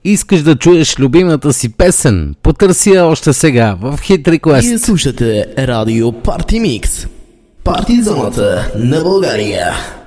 Искаш да чуеш любимата си песен? Потърси я още сега в Hit Request. Вие слушате Радио Парти Микс. Парти зоната на България.